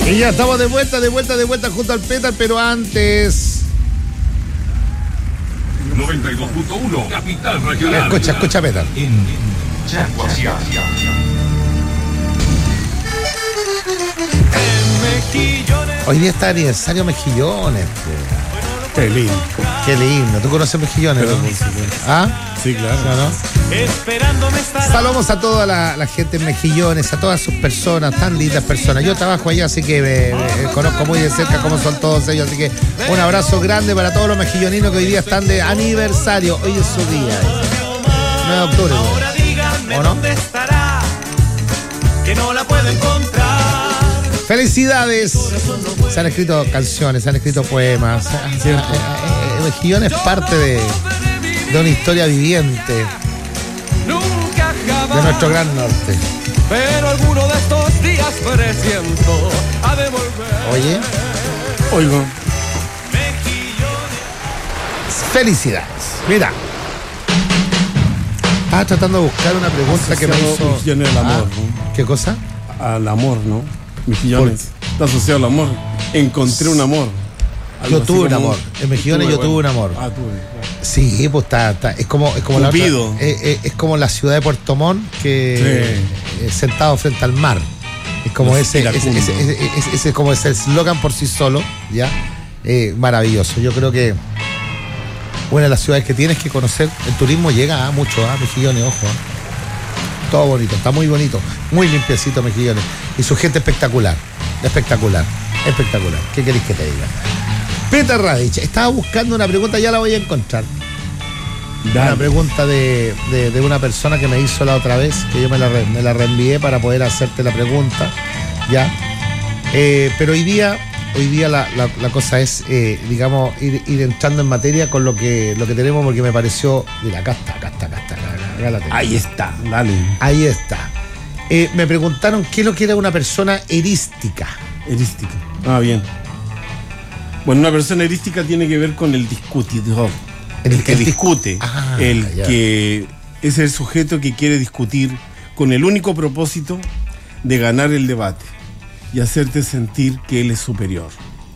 Y ya estamos de vuelta junto al Petar, pero antes... 92.1 Capital Regional. Escucha, Petar. En Chaguasia. Hoy día está aniversario Mejillones. Qué lindo. Qué lindo. ¿Tú conoces Mejillones? Pero, ¿Ah? Sí, claro. ¿No? Saludos a toda la gente en Mejillones, a todas sus personas, tan lindas personas. Yo trabajo allá, así que me conozco muy de cerca cómo son todos ellos. Así que un abrazo grande para todos los mejilloninos que hoy día están de aniversario. Hoy es su día. 9 de octubre. ¿O no? Que no la puedo encontrar. ¡Felicidades! Se han escrito canciones, se han escrito poemas. Mejillones es parte de una historia viviente de nuestro gran norte. Pero alguno de estos días presiento a devolver. Oigo. Felicidades. Mira. Estaba tratando de buscar una pregunta que me hizo. Mejillones del amor, ¿no? ¿Qué cosa? Al amor, ¿no? Mejillones. Está asociado al amor. Encontré un amor. Yo tuve un amor. En Mejillones yo tuve un amor. Ah, tuve. Sí, pues está. Es como la otra, es como la ciudad de Puerto Montt que sentado frente al mar. Es como ese como ese eslogan por sí solo, ¿ya? Maravilloso. Yo creo que una de las ciudades que tienes que conocer, el turismo llega mucho a Mejillones, ojo. Todo bonito, está muy bonito, muy limpiecito Mejillones. Y su gente espectacular. ¿Qué queréis que te diga? Petar Radich, estaba buscando una pregunta, ya la voy a encontrar. Dale. Una pregunta de una persona que me hizo la otra vez, que yo me la reenvié para poder hacerte la pregunta, ¿ya? Pero hoy día la cosa es, digamos, ir entrando en materia con lo que tenemos, porque me pareció... Mira, acá está. Ahí está, dale. Ahí está. Me preguntaron qué es lo que era una persona erística. Erística. Ah, bien. Bueno, una persona erística tiene que ver con el discutidor. El que discute. Que es el sujeto que quiere discutir con el único propósito de ganar el debate y hacerte sentir que él es superior.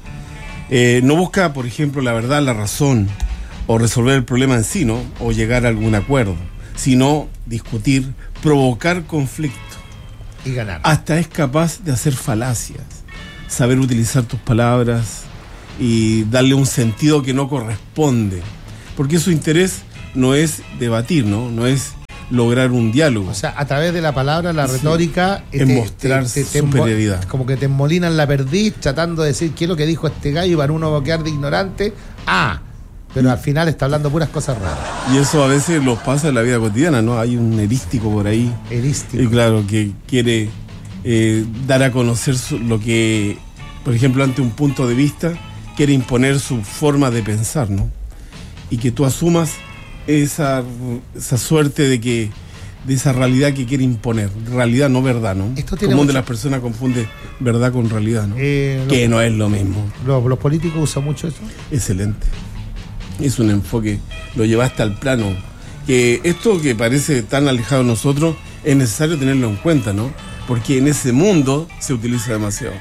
No busca, por ejemplo, la verdad, la razón o resolver el problema en sí, ¿no? O llegar a algún acuerdo, sino discutir, provocar conflicto. Y ganar. Hasta es capaz de hacer falacias, saber utilizar tus palabras y darle un sentido que no corresponde. Porque su interés no es debatir, ¿no? Es lograr un diálogo. O sea, a través de la palabra, la retórica... En mostrar superioridad. Como que te emmolinan la perdiz tratando de decir qué es lo que dijo este gallo y para uno quedar de ignorante. Pero al final está hablando puras cosas raras. Y eso a veces los pasa en la vida cotidiana, ¿no? Hay un erístico por ahí. Erístico. Y claro, que quiere dar a conocer lo que, por ejemplo, ante un punto de vista, quiere imponer su forma de pensar, ¿no? Y que tú asumas esa suerte de esa realidad que quiere imponer. Realidad, no verdad, ¿no? Común de las personas confunde verdad con realidad, ¿no? Que no es lo mismo. ¿Los políticos usan mucho eso? Excelente. Es un enfoque, lo llevaste al plano. Que esto que parece tan alejado de nosotros, es necesario tenerlo en cuenta, ¿no? Porque en ese mundo se utiliza demasiado.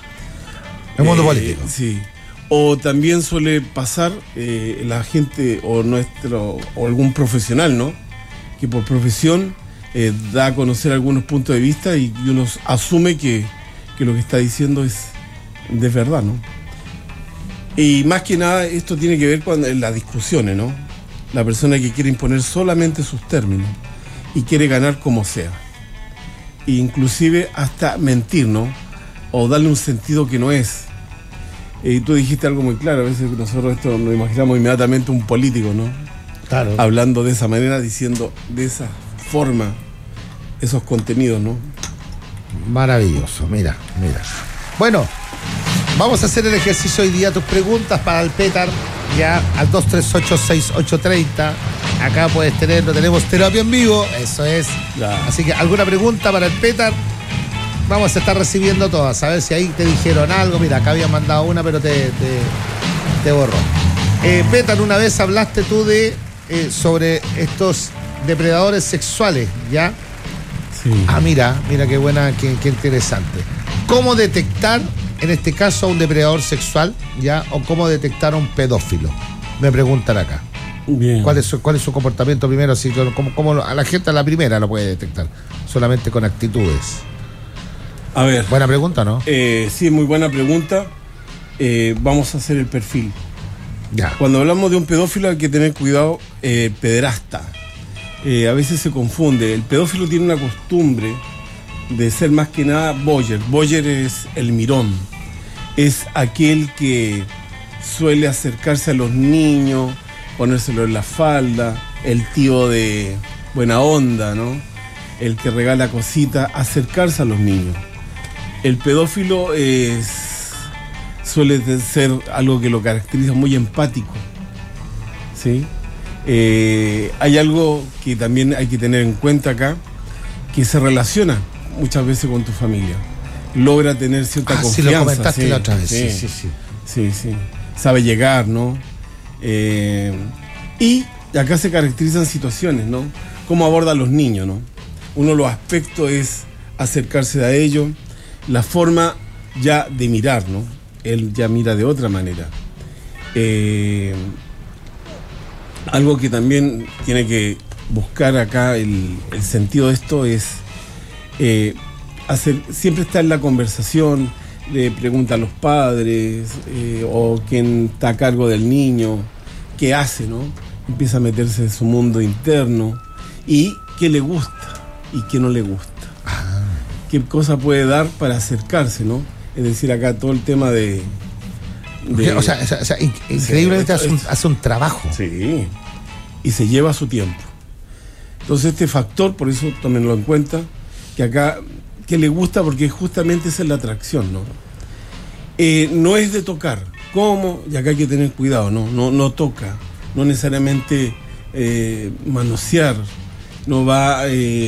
El mundo político. Sí. O también suele pasar la gente o algún profesional, ¿no? Que por profesión da a conocer algunos puntos de vista y uno asume que lo que está diciendo es de verdad, ¿no? Y más que nada esto tiene que ver con las discusiones, ¿no? La persona que quiere imponer solamente sus términos y quiere ganar como sea. E inclusive hasta mentir, ¿no? O darle un sentido que no es. Tú dijiste algo muy claro, a veces nosotros esto nos imaginamos inmediatamente un político, ¿no? Claro. Hablando de esa manera, diciendo de esa forma esos contenidos, ¿no? Maravilloso, mira. Bueno, vamos a hacer el ejercicio hoy día. Tus preguntas para el Petar, ya al 238-6830. Acá puedes tenemos terapia en vivo, eso es. Ya. Así que alguna pregunta para el Petar, vamos a estar recibiendo todas. A ver si ahí te dijeron algo. Mira, acá había mandado una, pero te borró. Petar, una vez hablaste tú sobre estos depredadores sexuales, ¿ya? Sí. Mira qué buena, qué interesante. ¿Cómo detectar en este caso, a un depredador sexual, ya, o cómo detectar a un pedófilo? Me preguntan acá. Bien. ¿Cuál es su comportamiento primero? Así, ¿cómo a la gente a la primera lo puede detectar? Solamente con actitudes. A ver. Buena pregunta, ¿no? Sí, muy buena pregunta. Vamos a hacer el perfil. Ya. Cuando hablamos de un pedófilo hay que tener cuidado, pederasta. A veces se confunde. El pedófilo tiene una costumbre de ser más que nada voyeur. Voyeur es el mirón. Es aquel que suele acercarse a los niños, ponérselo en la falda, el tío de buena onda, ¿no? El que regala cositas, acercarse a los niños. El pedófilo suele ser algo que lo caracteriza muy empático, ¿sí? Hay algo que también hay que tener en cuenta acá, que se relaciona muchas veces con tu familia. Logra tener cierta confianza. Sí, lo comentaste la otra vez. Sí. Sabe llegar, ¿no? Y acá se caracterizan situaciones, ¿no? Cómo aborda a los niños, ¿no? Uno de los aspectos es acercarse a ellos, la forma ya de mirar, ¿no? Él ya mira de otra manera. Algo que también tiene que buscar acá el sentido de esto es siempre está en la conversación, le pregunta a los padres o quien está a cargo del niño, qué hace, ¿no? Empieza a meterse en su mundo interno y qué le gusta y qué no le gusta. Qué cosa puede dar para acercarse, ¿no? Es decir, acá todo el tema de o sea, increíblemente hace un trabajo. Sí, y se lleva su tiempo. Entonces este factor, por eso tómenlo en cuenta, que acá, que le gusta porque justamente esa es la atracción, ¿no? No es de tocar, ¿cómo? Y acá hay que tener cuidado, no toca, no necesariamente manosear, no va a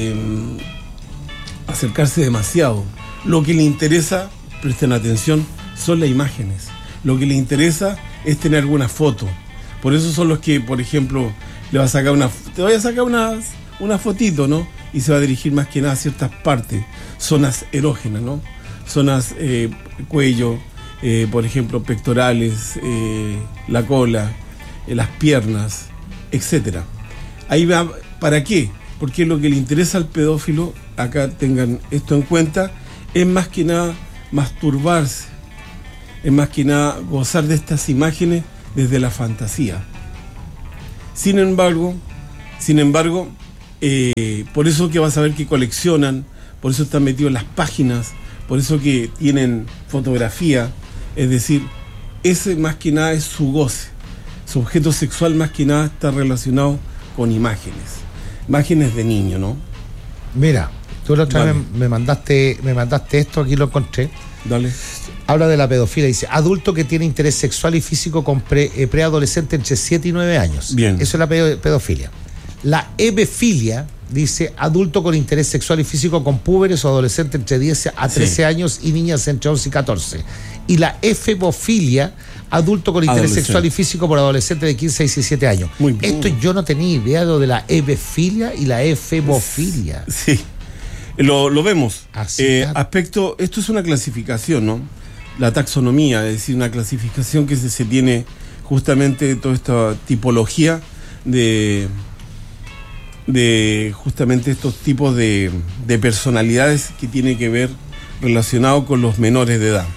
acercarse demasiado. Lo que le interesa, presten atención, son las imágenes. Lo que le interesa es tener alguna foto. Por eso son los que, por ejemplo, te voy a sacar una fotito, ¿no? Y se va a dirigir más que nada a ciertas partes, zonas erógenas, ¿no? Zonas cuello, por ejemplo, pectorales, la cola, las piernas, etcétera. Ahí va, ¿para qué? Porque lo que le interesa al pedófilo, acá tengan esto en cuenta, es más que nada masturbarse, es más que nada gozar de estas imágenes desde la fantasía. Sin embargo, por eso que vas a ver que coleccionan, por eso están metidos en las páginas, por eso que tienen fotografía, es decir, ese más que nada es su goce. Su objeto sexual más que nada está relacionado con imágenes de niño, ¿no? Mira, tú la otra vez me mandaste esto, aquí lo encontré. Dale. Habla de la pedofilia, dice, adulto que tiene interés sexual y físico con preadolescente entre 7 y 9 años. Bien. Eso es la pedofilia. La hebefilia dice, adulto con interés sexual y físico con púberes o adolescentes entre 10 a 13 años y niñas entre 11 y 14. Y la efebofilia, adulto con interés sexual y físico por adolescentes de 15 a 17 años. Muy bien. Esto yo no tenía idea de la hebefilia y la efebofilia. Sí, lo vemos. Aspecto, esto es una clasificación, ¿no? La taxonomía, es decir, una clasificación que se tiene justamente de toda esta tipología de justamente estos tipos de personalidades que tienen que ver relacionado con los menores de edad.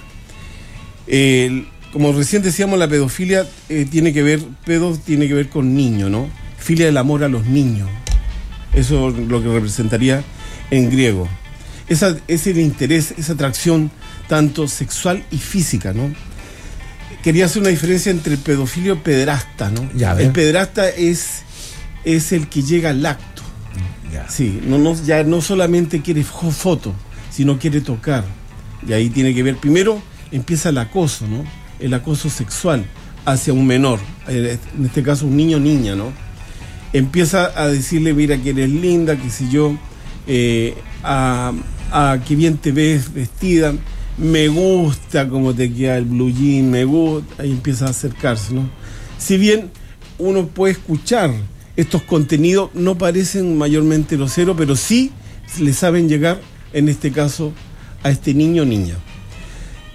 Como recién decíamos, la pedofilia tiene que ver con niños, ¿no? Filia del amor a los niños. Eso es lo que representaría en griego. Ese es el interés, esa atracción tanto sexual y física, ¿no? Quería hacer una diferencia entre el pedofilio y el pederasta, ¿no? El pederasta es el que llega al acto. Ya. Sí, ya no solamente quiere foto, sino quiere tocar. Y ahí tiene que ver, primero empieza el acoso, ¿no? El acoso sexual hacia un menor, en este caso un niño o niña, ¿no? Empieza a decirle, mira que eres linda, que si yo, que bien te ves vestida, me gusta cómo te queda el blue jean, me gusta, ahí empieza a acercarse, ¿no? Si bien uno puede escuchar estos contenidos, no parecen mayormente groseros, pero sí le saben llegar, en este caso, a este niño o niña.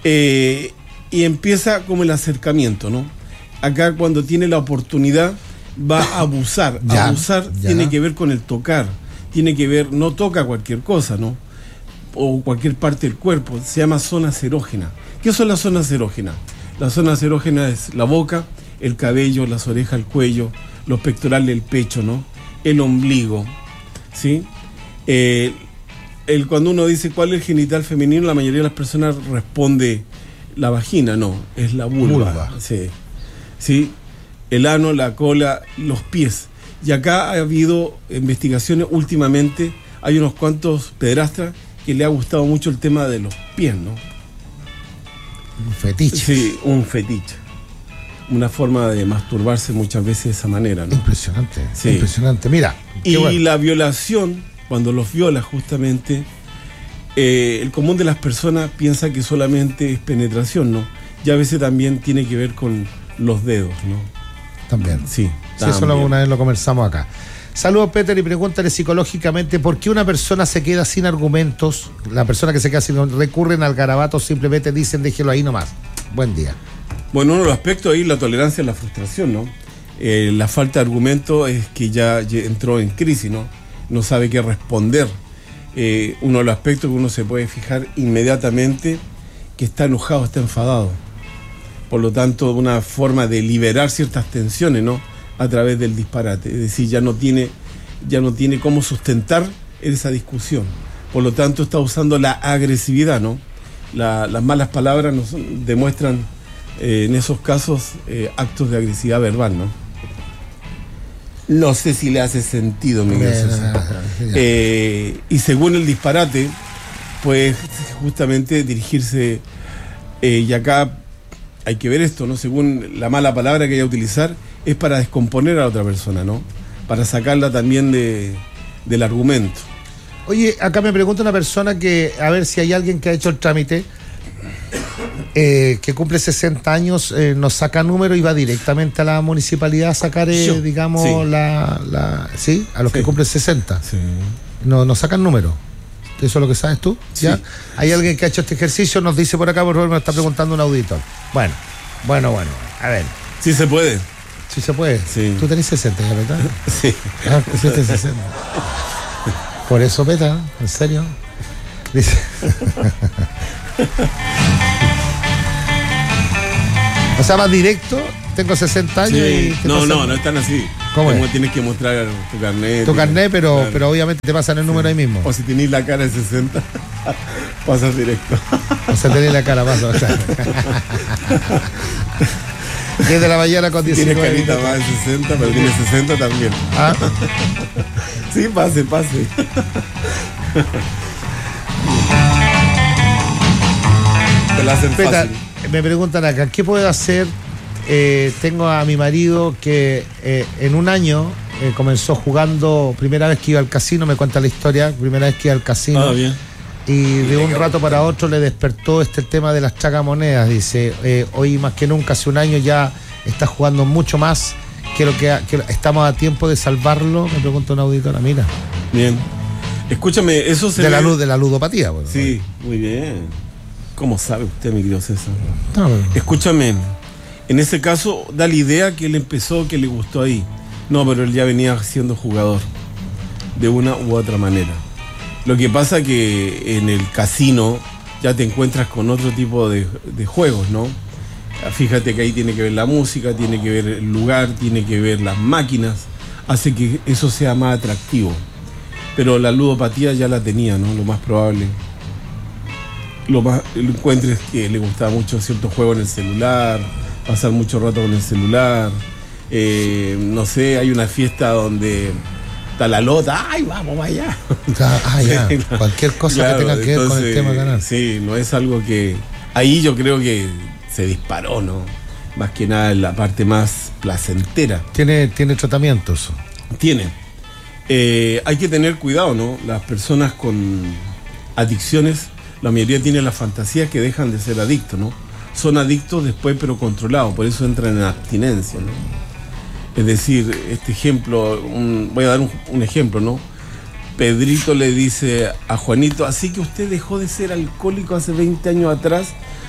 Y empieza como el acercamiento, ¿no? Acá cuando tiene la oportunidad va a abusar. Abusar tiene que ver con el tocar, tiene que ver, no toca cualquier cosa, ¿no? O cualquier parte del cuerpo, se llama zonas erógenas. ¿Qué son las zonas erógenas? Las zonas erógenas es la boca, el cabello, las orejas, el cuello, los pectorales del pecho, ¿no? El ombligo, ¿sí? Cuando uno dice cuál es el genital femenino, la mayoría de las personas responde la vagina, no, es la vulva. Sí. ¿Sí? El ano, la cola, los pies. Y acá ha habido investigaciones últimamente, hay unos cuantos pederastas que le ha gustado mucho el tema de los pies, ¿no? Un fetiche. Sí, un fetiche. Una forma de masturbarse muchas veces de esa manera, ¿no? Impresionante, sí. Impresionante. Mira. Y bueno, la violación, cuando los viola justamente, el común de las personas piensa que solamente es penetración, ¿no? Y a veces también tiene que ver con los dedos, ¿no? También. Sí. Sí, eso una vez lo conversamos acá. Saludos, Peter, y pregúntale psicológicamente por qué una persona se queda sin argumentos. La persona que se queda sin recurren al garabato, simplemente dicen déjelo ahí nomás. Buen día. Bueno, uno de los aspectos ahí, la tolerancia a la frustración, ¿no? La falta de argumento es que ya entró en crisis, ¿no? No sabe qué responder. Uno de los aspectos que uno se puede fijar inmediatamente, que está enojado, está enfadado. Por lo tanto, una forma de liberar ciertas tensiones, ¿no? A través del disparate. Es decir, ya no tiene cómo sustentar esa discusión. Por lo tanto, está usando la agresividad, ¿no? Las malas palabras demuestran en esos casos actos de agresividad verbal, ¿no? No sé si le hace sentido, Miguel. Y según el disparate, pues justamente dirigirse, y acá hay que ver esto, ¿no? Según la mala palabra que hay que utilizar, es para descomponer a la otra persona, ¿no? Para sacarla también del argumento. Oye, acá me pregunta una persona que, a ver si hay alguien que ha hecho el trámite, que cumple 60 años, nos saca número y va directamente a la municipalidad a sacar, digamos, sí. ¿Sí? A los que cumplen 60. Sí. No sacan número. ¿Eso es lo que sabes tú? Sí. ¿Ya? Hay alguien que ha hecho este ejercicio, nos dice por acá, por favor, me está preguntando un auditor. Bueno. A ver. Sí se puede. Sí se puede. Sí. Tú tenés 60 ya, ¿verdad? Sí. Ah, sí, 60. Por eso, Peta, ¿en serio? Dice. O sea, vas directo, tengo 60 años y... No están así. ¿Cómo es? Tienes que mostrar tu carnet. Tu carnet, pero obviamente te pasan el número ahí mismo. O si tenés la cara de 60, pasas directo. O sea, tenés la cara más. O sea. Desde la mañana con 19. Tienes carita más de 60, pero tienes 60 también. ¿Ah? Sí, pase. Te la hacen fácil. Me preguntan acá, ¿qué puedo hacer? Tengo a mi marido que en un año comenzó jugando, primera vez que iba al casino, me cuenta la historia, primera vez que iba al casino. Ah, bien. Y de un rato para otro le despertó el tema de las tragamonedas. Dice, hoy más que nunca, hace un año ya está jugando mucho más. Quiero que estamos a tiempo de salvarlo, me pregunta una auditora, mira. Bien. Escúchame, eso se de la ludopatía. Bueno, sí, muy bien. ¿Cómo sabe usted, mi querido César? No. Escúchame, en ese caso da la idea que él empezó, que le gustó ahí. No, pero él ya venía siendo jugador, de una u otra manera. Lo que pasa que en el casino ya te encuentras con otro tipo de juegos, ¿no? Fíjate que ahí tiene que ver la música, tiene que ver el lugar, tiene que ver las máquinas, hace que eso sea más atractivo. Pero la ludopatía ya la tenía, ¿no? Lo más probable. Lo encuentres que le gustaba mucho ciertos juegos en el celular, pasar mucho rato con el celular. No sé, hay una fiesta donde está la lota, ¡ay, vamos allá! Ya. Cualquier cosa, claro, que tenga que ver con el tema de ganar. Sí, no es algo que... Ahí yo creo que se disparó, ¿no? Más que nada en la parte más placentera. ¿Tiene tratamientos? Tiene. Hay que tener cuidado, ¿no? Las personas con adicciones, la mayoría tienen las fantasías que dejan de ser adictos, ¿no? Son adictos después, pero controlados, por eso entran en abstinencia, ¿no? Es decir, este ejemplo, voy a dar un ejemplo, ¿no? Pedrito le dice a Juanito, así que usted dejó de ser alcohólico hace 20 años atrás.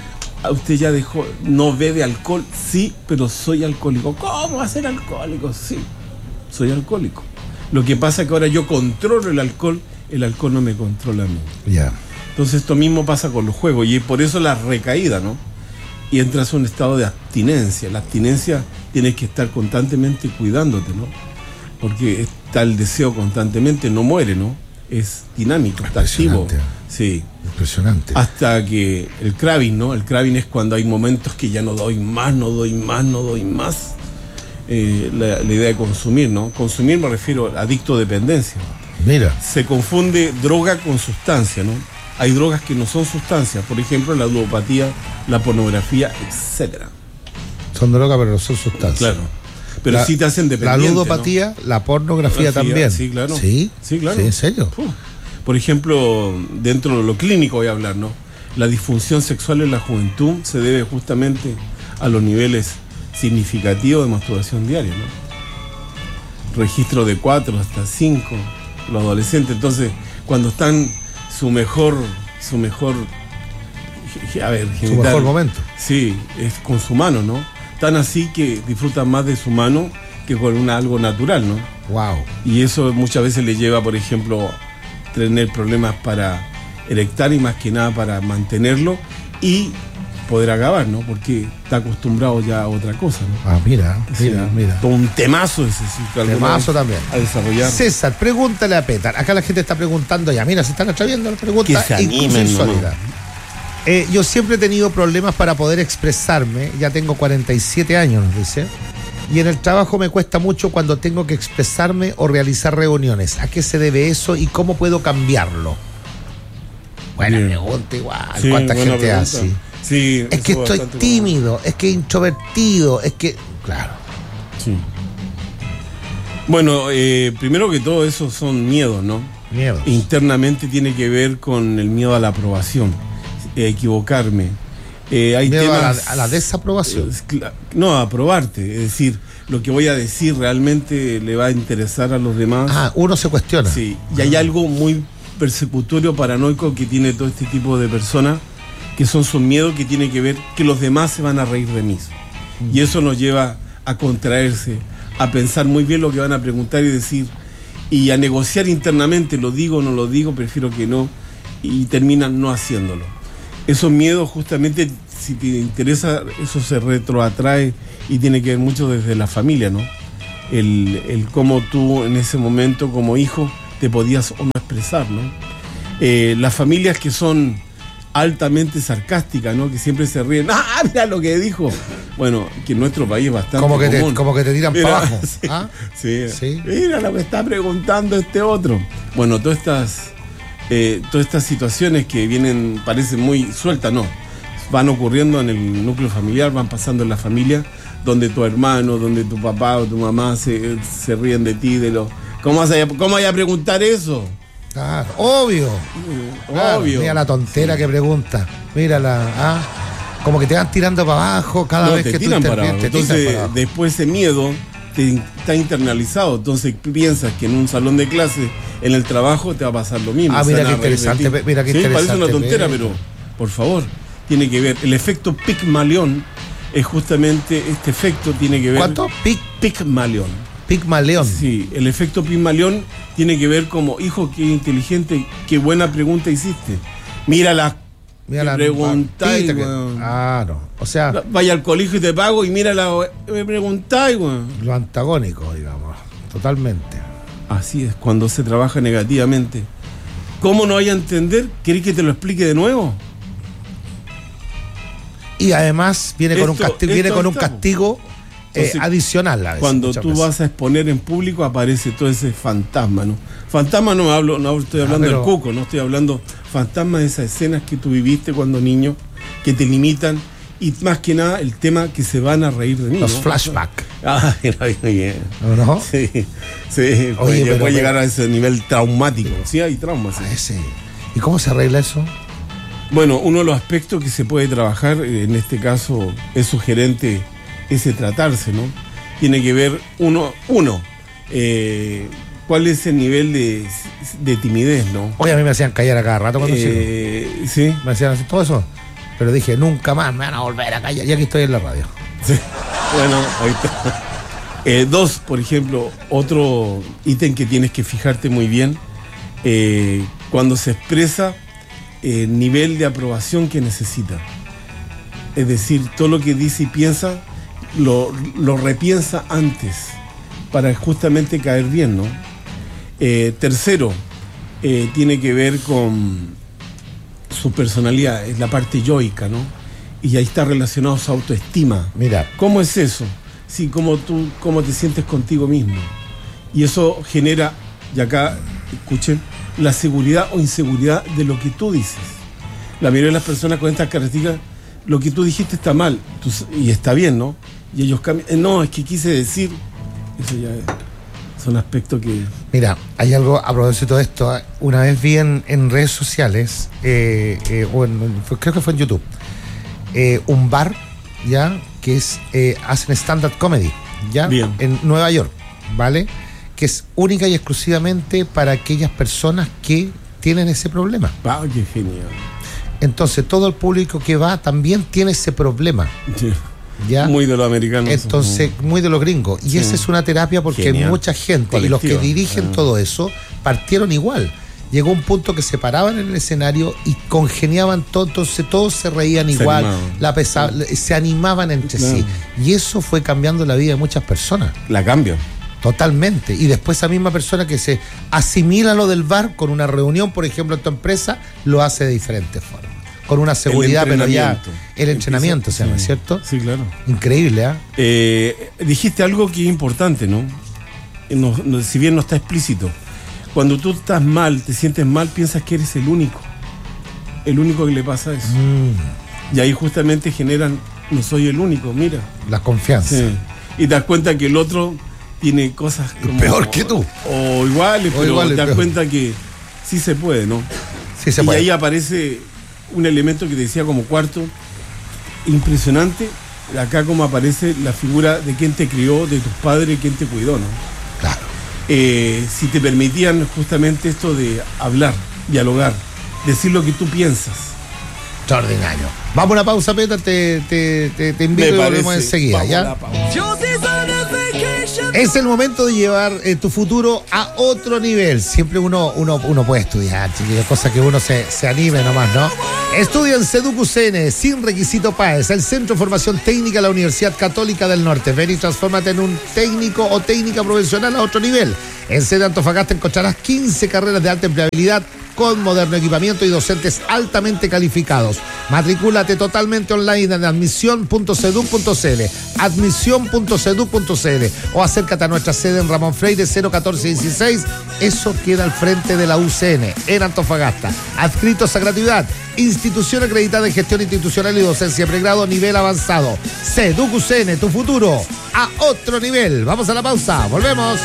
usted ya dejó, no bebe alcohol, sí, pero soy alcohólico. ¿Cómo va a ser alcohólico? Sí, soy alcohólico. Lo que pasa es que ahora yo controlo el alcohol no me controla a mí. Ya. Entonces esto mismo pasa con los juegos y por eso la recaída, ¿no? Y entras a un estado de abstinencia. La abstinencia tienes que estar constantemente cuidándote, ¿no? Porque está el deseo constantemente, no muere, ¿no? Es dinámico, está activo. Sí. Impresionante. Hasta que el craving, ¿no? El craving es cuando hay momentos que ya no doy más. La idea de consumir, ¿no? Consumir me refiero a adicto dependencia. Mira. Se confunde droga con sustancia, ¿no? Hay drogas que no son sustancias, por ejemplo, la ludopatía, la pornografía, etcétera. Son drogas, pero no son sustancias. Claro. Pero sí te hacen dependiente. La ludopatía, ¿no? La pornografía también. Sí, claro. Sí, claro. Sí, ¿en serio? Por ejemplo, dentro de lo clínico voy a hablar, ¿no? La disfunción sexual en la juventud se debe justamente a los niveles significativos de masturbación diaria, ¿no? Registro de 4 hasta 5, los adolescentes. Entonces, cuando están su mejor momento. Sí, es con su mano, ¿no? Tan así que disfrutan más de su mano que con algo natural, ¿no? Wow. Y eso muchas veces le lleva, por ejemplo, a tener problemas para erectar y más que nada para mantenerlo y poder acabar, ¿no? Porque está acostumbrado ya a otra cosa, ¿no? Ah, mira. Todo un temazo ese, sí. Temazo también. A desarrollar. César, pregúntale a Petar. Acá la gente está preguntando ya. Mira, se están atreviendo las preguntas. Que se animen, yo siempre he tenido problemas para poder expresarme. Ya tengo 47 años, nos dice. Y en el trabajo me cuesta mucho cuando tengo que expresarme o realizar reuniones. ¿A qué se debe eso y cómo puedo cambiarlo? Buena pregunta igual. Sí, ¿cuánta gente hace? Sí, es que estoy tímido, es que introvertido, es que... Claro. Sí. Bueno, primero que todo eso son miedos, ¿no? Miedos. Internamente tiene que ver con el miedo a la aprobación, equivocarme. Hay miedo temas, a la desaprobación. No, a aprobarte, es decir, lo que voy a decir realmente le va a interesar a los demás. Uno se cuestiona. Sí, y hay algo muy persecutorio, paranoico que tiene todo este tipo de personas, que son sus miedos que tiene que ver que los demás se van a reír de mí. Y eso nos lleva a contraerse, a pensar muy bien lo que van a preguntar y decir, y a negociar internamente, lo digo o no lo digo, prefiero que no, y terminan no haciéndolo. Esos miedos justamente, si te interesa, eso se retroatrae y tiene que ver mucho desde la familia, ¿no? El cómo tú en ese momento como hijo te podías o no expresar, ¿no? Las familias que son altamente sarcásticas, ¿no? Que siempre se ríen. ¡Ah, mira lo que dijo! Bueno, que en nuestro país es bastante común. Como que te tiran para abajo. Sí, sí. Mira lo que está preguntando este otro. Bueno, todas estas situaciones que vienen, parecen muy sueltas, no. Van ocurriendo en el núcleo familiar, van pasando en la familia, donde tu hermano, donde tu papá o tu mamá se ríen de ti, de lo... ¿Cómo vas a preguntar eso? Claro, obvio. Obvio. Mira la tontera que pregunta. Mírala, como que te van tirando para abajo cada vez que tú intervienes. Entonces, después ese miedo está internalizado. Entonces piensas que en un salón de clase, en el trabajo, te va a pasar lo mismo. Mira qué interesante. Mira qué interesante. Parece una tontera, pero por favor, tiene que ver. El efecto Pigmalión es justamente este efecto, tiene que ver. ¿Cuánto? Pigmalión. Pigmalión. Sí, el efecto Pigmalión tiene que ver como, hijo, qué inteligente, qué buena pregunta hiciste. Mira la preguntáis, weón. Claro, o sea... Vaya al colegio y te pago y mira me preguntáis, weón. Lo antagónico, digamos, totalmente. Así es, cuando se trabaja negativamente. ¿Cómo no vaya a entender? ¿Querés que te lo explique de nuevo? Y además viene con un castigo entonces, adicional a veces. Cuando tú vas a exponer en público aparece todo ese fantasma, ¿no? Fantasma no estoy hablando del cuco, no estoy hablando fantasma de esas escenas que tú viviste cuando niño, que te limitan, y más que nada el tema que se van a reír de mí. Los flashbacks. Bien. ¿No? Sí. Puede llegar a ese nivel traumático. Sí, hay traumas. Sí. ¿Y cómo se arregla eso? Bueno, uno de los aspectos que se puede trabajar, en este caso es sugerente ese tratarse, ¿no? Tiene que ver, cuál es el nivel de timidez, ¿no? Oye, a mí me hacían callar a cada rato cuando sí. Me hacían hacer todo eso. pero dije, nunca más me van a volver a callar, y aquí estoy en la radio. Sí. Bueno, ahí está. 2, por ejemplo, otro ítem que tienes que fijarte muy bien, cuando se expresa el nivel de aprobación que necesita. Es decir, todo lo que dice y piensa, lo repiensa antes, para justamente caer bien, ¿no? Tercero, tiene que ver con su personalidad, es la parte yoica, ¿no? Y ahí está relacionado su autoestima. Mira. ¿Cómo es eso? Sí, cómo te sientes contigo mismo. Y eso genera, y acá, escuchen, la seguridad o inseguridad de lo que tú dices. La mayoría de las personas con estas características, lo que tú dijiste está mal, y está bien, ¿no? Y ellos cambian, no, es que quise decir, eso ya son aspectos que... Mira, hay algo a propósito de esto. Una vez vi en redes sociales, creo que fue en YouTube, un bar, ¿ya? Que hacen stand-up comedy, ¿ya? Bien. En Nueva York, ¿vale? Que es única y exclusivamente para aquellas personas que tienen ese problema. ¡Ah, qué genial! Entonces, todo el público que va también tiene ese problema. Sí. ¿Ya? Muy de los americanos. Entonces, muy de los gringos. Y esa es una terapia porque genial. Hay mucha gente, colectiva. Y los que dirigen todo eso partieron igual. Llegó un punto que se paraban en el escenario y congeniaban todo, entonces todos se reían igual, se animaban entre sí. Y eso fue cambiando la vida de muchas personas. La cambio. Totalmente. Y después esa misma persona que se asimila lo del bar con una reunión, por ejemplo, en tu empresa, lo hace de diferentes formas. Con una seguridad, pero ya el entrenamiento se llama, ¿cierto? Sí, claro. Increíble, dijiste algo que es importante, ¿no? Si bien no está explícito. Cuando tú estás mal, te sientes mal, piensas que eres el único que le pasa eso. Y ahí justamente generan, no soy el único, mira. La confianza. Sí. Y te das cuenta que el otro tiene cosas como, peor que tú. O iguales, pero te das cuenta que sí se puede, ¿no? Sí se puede. Y ahí aparece un elemento que te decía como cuarto, impresionante, acá como aparece la figura de quién te crió, de tus padres, quién te cuidó, ¿no? Claro. Si te permitían justamente esto de hablar, dialogar, decir lo que tú piensas. Extraordinario. Vamos a una pausa, Peter, te invito y volvemos enseguida, ¿ya? Es el momento de llevar tu futuro a otro nivel. Siempre uno puede estudiar, chiquillos, cosa que uno se anime nomás, ¿no? Estudia en SEDUC-UCN, sin requisito PAES, el Centro de Formación Técnica de la Universidad Católica del Norte. Ven y transfórmate en un técnico o técnica profesional a otro nivel. En sede Antofagasta encontrarás 15 carreras de alta empleabilidad con moderno equipamiento y docentes altamente calificados. Matricúlate totalmente online en admisión.seduc.cl, admisión.seduc.cl o acércate a nuestra sede en Ramón Freire 01416. Eso queda al frente de la UCN en Antofagasta. Adscritos a gratuidad. Institución acreditada en gestión institucional y docencia pregrado nivel avanzado. SEDUC-UCN, tu futuro a otro nivel. Vamos a la pausa, volvemos.